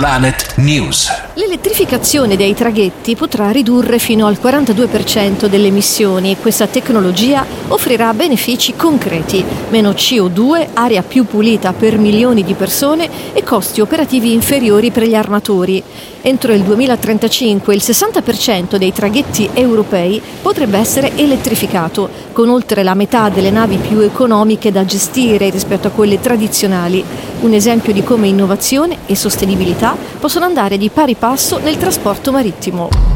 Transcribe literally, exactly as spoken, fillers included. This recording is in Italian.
Planet News. L'elettrificazione dei traghetti potrà ridurre fino al quarantadue per cento delle emissioni. Questa tecnologia offrirà benefici concreti: meno C O due, aria più pulita per milioni di persone e costi operativi inferiori per gli armatori. Entro il duemilatrentacinque il sessanta per cento dei traghetti europei potrebbe essere elettrificato, con oltre la metà delle navi più economiche da gestire rispetto a quelle tradizionali. Un esempio di come innovazione e sostenibilità possono andare di pari passo nel trasporto marittimo.